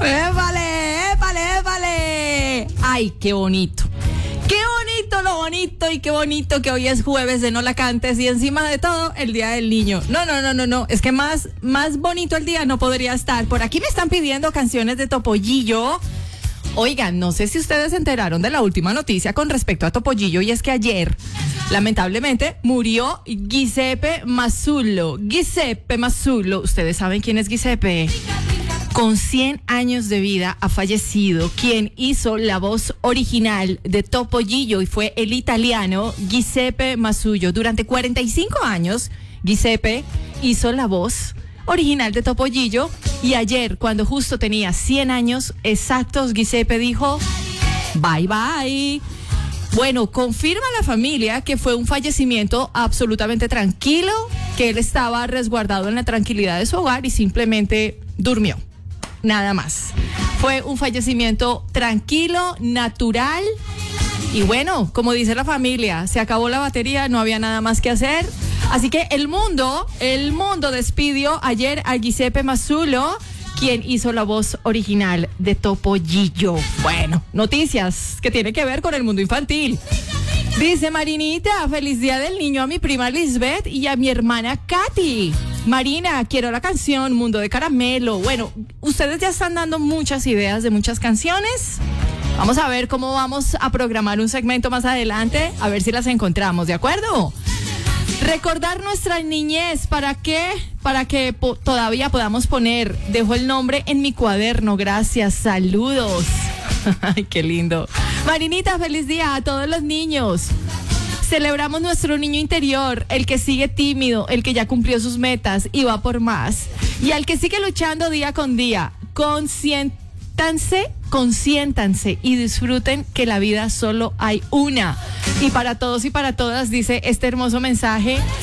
¡Épale, épale, épale! ¡Ay, qué bonito! ¡Qué bonito lo bonito y qué bonito que hoy es jueves de No La Cantes y encima de todo el Día del Niño! No. Es que más bonito el día no podría estar. Por aquí me están pidiendo canciones de Topollillo. Oigan, no sé si ustedes se enteraron de la última noticia con respecto a Topollillo y es que ayer, lamentablemente, murió Giuseppe Massullo. Giuseppe Massullo, ¿ustedes saben quién es Giuseppe? Con 100 años de vida ha fallecido quien hizo la voz original de Topollillo y fue el italiano Giuseppe Massullo. Durante 45 años, Giuseppe hizo la voz original de Topollillo y ayer, cuando justo tenía 100 años exactos, Giuseppe dijo bye bye. Bueno, confirma la familia que fue un fallecimiento absolutamente tranquilo, que él estaba resguardado en la tranquilidad de su hogar y simplemente durmió. Nada más. Fue un fallecimiento tranquilo, natural y bueno, como dice la familia, se acabó la batería, no había nada más que hacer. Así que el mundo despidió ayer a Giuseppe Massullo, quien hizo la voz original de Topollillo. Bueno, noticias que tienen que ver con el mundo infantil. Dice Marinita, feliz día del niño a mi prima Lisbeth y a mi hermana Katy. Marina, quiero la canción Mundo de Caramelo. Bueno, ustedes ya están dando muchas ideas de muchas canciones. Vamos a ver cómo vamos a programar un segmento más adelante, a ver si las encontramos, ¿de acuerdo? Recordar nuestra niñez, ¿para qué? Para que todavía podamos poner, dejo el nombre en mi cuaderno, gracias, saludos. Ay, qué lindo. Marinita, feliz día a todos los niños. Celebramos nuestro niño interior, el que sigue tímido, el que ya cumplió sus metas y va por más. Y al que sigue luchando día con día. Consiéntanse y disfruten que la vida solo hay una. Y para todos y para todas dice este hermoso mensaje